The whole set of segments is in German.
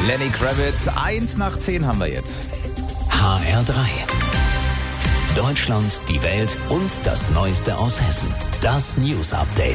Lenny Kravitz, 1:10 haben wir jetzt. HR3. Deutschland, die Welt und das Neueste aus Hessen. Das News Update.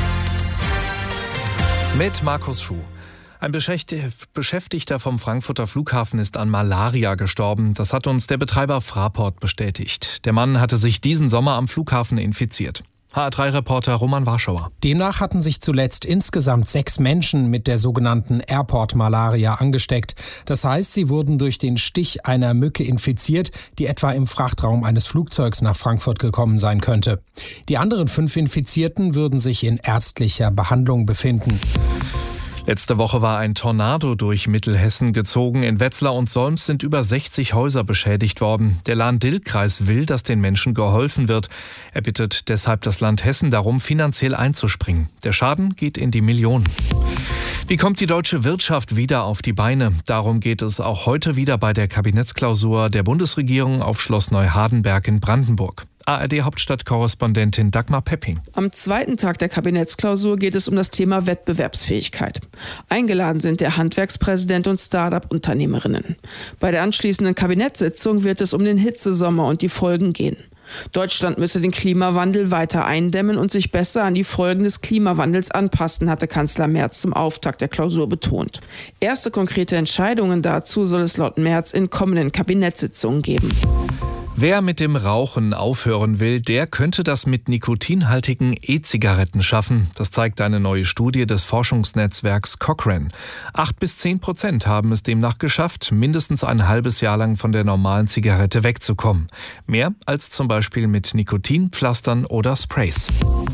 Mit Markus Schuh. Ein Beschäftigter vom Frankfurter Flughafen ist an Malaria gestorben. Das hat uns der Betreiber Fraport bestätigt. Der Mann hatte sich diesen Sommer am Flughafen infiziert. HR3-Reporter Roman Warschauer. Demnach hatten sich zuletzt insgesamt 6 Menschen mit der sogenannten Airport-Malaria angesteckt. Das heißt, sie wurden durch den Stich einer Mücke infiziert, die etwa im Frachtraum eines Flugzeugs nach Frankfurt gekommen sein könnte. Die anderen 5 Infizierten würden sich in ärztlicher Behandlung befinden. Letzte Woche war ein Tornado durch Mittelhessen gezogen. In Wetzlar und Solms sind über 60 Häuser beschädigt worden. Der Lahn-Dill-Kreis will, dass den Menschen geholfen wird. Er bittet deshalb das Land Hessen darum, finanziell einzuspringen. Der Schaden geht in die Millionen. Wie kommt die deutsche Wirtschaft wieder auf die Beine? Darum geht es auch heute wieder bei der Kabinettsklausur der Bundesregierung auf Schloss Neuhardenberg in Brandenburg. ARD-Hauptstadtkorrespondentin Dagmar Pepping. Am zweiten Tag der Kabinettsklausur geht es um das Thema Wettbewerbsfähigkeit. Eingeladen sind der Handwerkspräsident und Start-up-Unternehmerinnen. Bei der anschließenden Kabinettssitzung wird es um den Hitzesommer und die Folgen gehen. Deutschland müsse den Klimawandel weiter eindämmen und sich besser an die Folgen des Klimawandels anpassen, hatte Kanzler Merz zum Auftakt der Klausur betont. Erste konkrete Entscheidungen dazu soll es laut Merz in kommenden Kabinettssitzungen geben. Wer mit dem Rauchen aufhören will, der könnte das mit nikotinhaltigen E-Zigaretten schaffen. Das zeigt eine neue Studie des Forschungsnetzwerks Cochrane. 8-10% haben es demnach geschafft, mindestens ein halbes Jahr lang von der normalen Zigarette wegzukommen. Mehr als zum Beispiel mit Nikotinpflastern oder Sprays.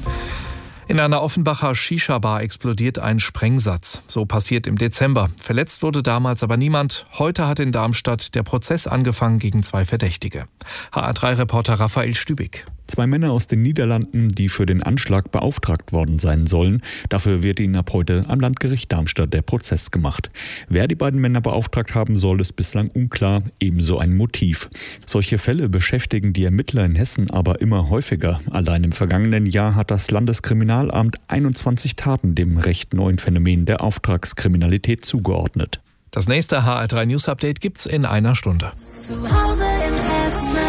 In einer Offenbacher Shisha-Bar explodiert ein Sprengsatz. So passiert im Dezember. Verletzt wurde damals aber niemand. Heute hat in Darmstadt der Prozess angefangen gegen 2 Verdächtige. HR3-Reporter Raphael Stübig. 2 Männer aus den Niederlanden, die für den Anschlag beauftragt worden sein sollen. Dafür wird ihnen ab heute am Landgericht Darmstadt der Prozess gemacht. Wer die beiden Männer beauftragt haben soll, ist bislang unklar, ebenso ein Motiv. Solche Fälle beschäftigen die Ermittler in Hessen aber immer häufiger. Allein im vergangenen Jahr hat das Landeskriminalamt 21 Taten dem recht neuen Phänomen der Auftragskriminalität zugeordnet. Das nächste HR3 News Update gibt's in einer Stunde. Zu Hause in Hessen.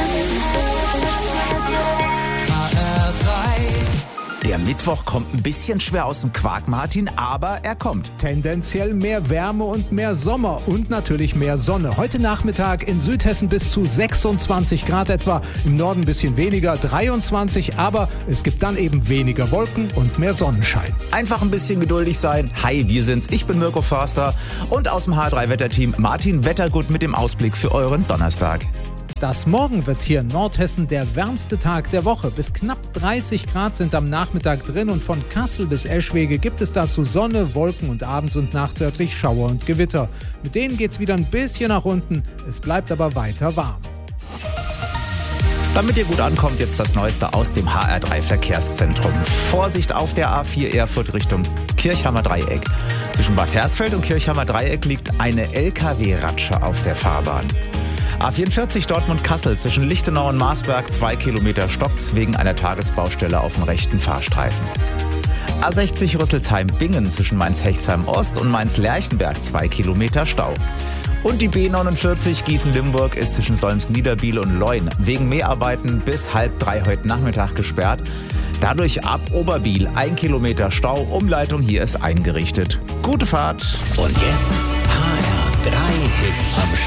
Der Mittwoch kommt ein bisschen schwer aus dem Quark, Martin, aber er kommt. Tendenziell mehr Wärme und mehr Sommer und natürlich mehr Sonne. Heute Nachmittag in Südhessen bis zu 26 Grad etwa, im Norden ein bisschen weniger, 23, aber es gibt dann eben weniger Wolken und mehr Sonnenschein. Einfach ein bisschen geduldig sein. Hi, wir sind's. Ich bin Mirko Förster und aus dem HR3-Wetterteam Martin Wettergut mit dem Ausblick für euren Donnerstag. Das Morgen wird hier in Nordhessen der wärmste Tag der Woche. Bis knapp 30 Grad sind am Nachmittag drin und von Kassel bis Eschwege gibt es dazu Sonne, Wolken und abends und nachts örtlich Schauer und Gewitter. Mit denen geht's wieder ein bisschen nach unten, es bleibt aber weiter warm. Damit ihr gut ankommt, jetzt das Neueste aus dem HR3-Verkehrszentrum. Vorsicht auf der A4 Erfurt Richtung Kirchhammer Dreieck. Zwischen Bad Hersfeld und Kirchhammer Dreieck liegt eine LKW-Ratsche auf der Fahrbahn. A44 Dortmund-Kassel zwischen Lichtenau und Marsberg 2 Kilometer stockt's wegen einer Tagesbaustelle auf dem rechten Fahrstreifen. A60 Rüsselsheim-Bingen zwischen Mainz-Hechtsheim-Ost und Mainz-Lerchenberg 2 Kilometer Stau. Und die B49 Gießen-Limburg ist zwischen Solms-Niederbiel und Leun wegen Mäharbeiten bis 2:30 heute Nachmittag gesperrt. Dadurch ab Oberbiel 1 Kilometer Stau. Umleitung hier ist eingerichtet. Gute Fahrt. Und jetzt HR3 Hits am Start.